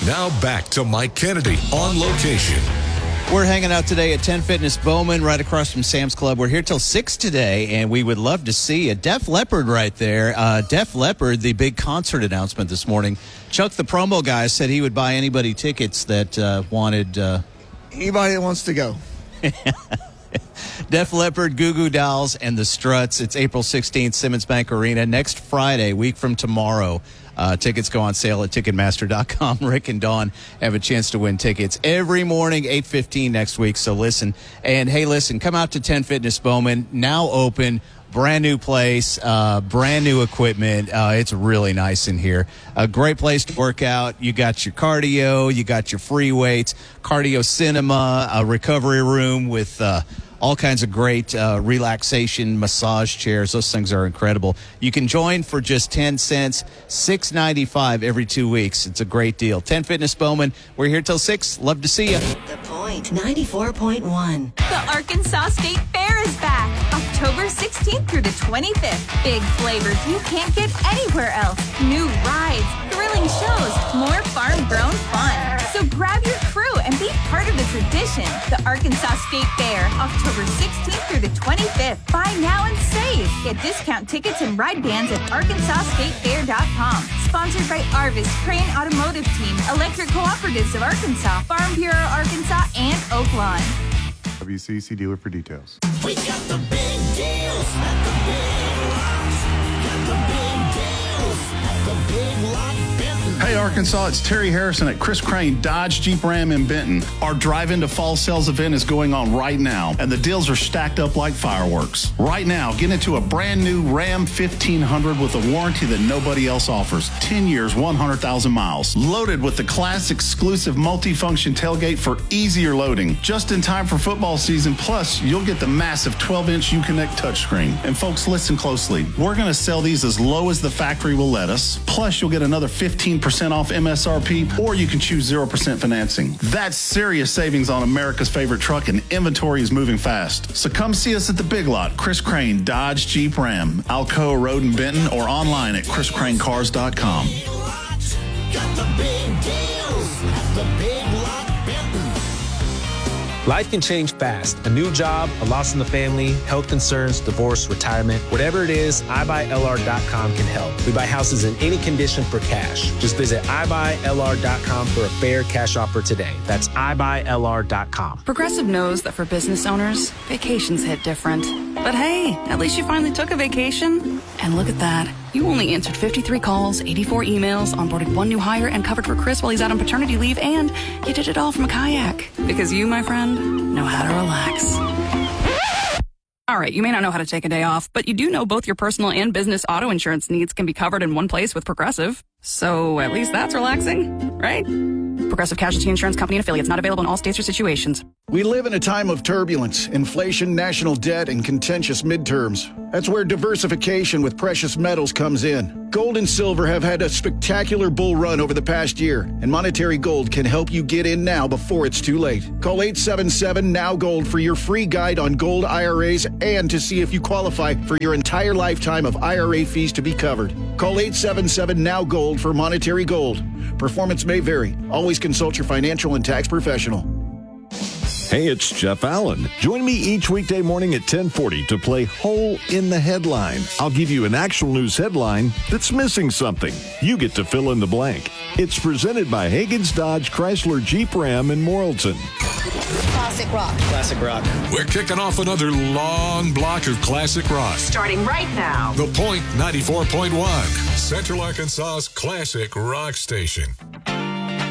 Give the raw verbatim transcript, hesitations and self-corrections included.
Now back to Mike Kennedy on location. We're hanging out today at ten Fitness Bowman, right across from Sam's Club. We're here till six today, and we would love to see you. Def Leppard right there. Uh, Def Leppard, the big concert announcement this morning. Chuck, the promo guy, said he would buy anybody tickets that uh, wanted... Uh... Anybody that wants to go. Def Leppard, Goo Goo Dolls, and the Struts. It's April sixteenth, Simmons Bank Arena. Next Friday, week from tomorrow. Uh, tickets go on sale at Ticketmaster dot com. Rick and Dawn have a chance to win tickets every morning, eight fifteen next week. So listen. And, hey, listen, come out to ten Fitness Bowman, now open. Brand new place, uh, brand new equipment. Uh, it's really nice in here. A great place to work out. You got your cardio, you got your free weights, cardio cinema, a recovery room with uh, all kinds of great uh, relaxation massage chairs. Those things are incredible. You can join for just ten cents, six ninety-five every two weeks. It's a great deal. ten Fitness Bowman. We're here till six. Love to see you. The Point ninety-four point one. The Arkansas State Fair is back. October sixteenth through the twenty-fifth. Big flavors you can't get anywhere else. New rides, thrilling shows, more farm-grown fun. So grab your crew and be part of the tradition. The Arkansas State Fair, October sixteenth through the twenty-fifth. Buy now and save. Get discount tickets and ride bands at Arkansas State Fair dot com. Sponsored by Arvis, Crane Automotive Team, Electric Cooperatives of Arkansas, Farm Bureau Arkansas, and Oaklawn. W C C dealer for details. We got the big deals at the Big Lots. Got the big deals at the Big Lot Benton. Hey Arkansas, it's Terry Harrison at Chris Crane Dodge Jeep Ram in Benton. Our drive into fall sales event is going on right now, and the deals are stacked up like fireworks. Right now, get into a brand new Ram fifteen hundred with a warranty that nobody else offers. ten years, one hundred thousand miles. Loaded with the class exclusive multi-function tailgate for easier loading. Just in time for football season, plus you'll get the massive twelve inch Uconnect touchscreen. And folks, listen closely. We're going to sell these as low as the factory will let us. Plus, you'll get another fifteen percent off M S R P, or you can choose zero percent financing. That's serious savings on America's favorite truck, and inventory is moving fast. So come see us at the Big Lot, Chris Crane Dodge Jeep Ram, Alcoa Road in Benton, or online at Chris Crane Cars dot com. Got the big deals at the Big Lot Benton. Life can change fast. A new job, a loss in the family, health concerns, divorce, retirement. Whatever it is, I buy L R dot com can help. We buy houses in any condition for cash. Just visit I buy L R dot com for a fair cash offer today. That's I buy L R dot com. Progressive knows that for business owners, vacations hit different. But hey, at least you finally took a vacation. And look at that. You only answered fifty-three calls, eighty-four emails, onboarded one new hire, and covered for Chris while he's out on paternity leave, and you did it all from a kayak. Because you, my friend, know how to relax. All right, you may not know how to take a day off, but you do know both your personal and business auto insurance needs can be covered in one place with Progressive. So at least that's relaxing, right? Progressive Casualty Insurance Company and affiliates, not available in all states or situations. We live in a time of turbulence, inflation, national debt, and contentious midterms. That's where diversification with precious metals comes in. Gold and silver have had a spectacular bull run over the past year, and Monetary Gold can help you get in now before it's too late. Call eight seven seven, N O W Gold for your free guide on gold I R As and to see if you qualify for your entire lifetime of I R A fees to be covered. Call eight seven seven, N O W Gold for Monetary Gold. Performance may vary. Always consult your financial and tax professional. Hey, it's Jeff Allen. Join me each weekday morning at ten forty to play Hole in the Headline. I'll give you an actual news headline that's missing something. You get to fill in the blank. It's presented by Hagen's Dodge Chrysler Jeep Ram in Morrilton. Classic rock. Classic rock. We're kicking off another long block of classic rock. Starting right now. The Point ninety-four point one, Central Arkansas's classic rock station.